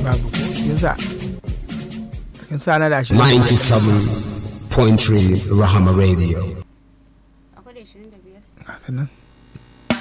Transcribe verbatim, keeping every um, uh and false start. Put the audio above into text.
babu ko yasa kin sa na da shi ninety-seven point three Rahama Radio. akwai da ishirin da biyar haka nan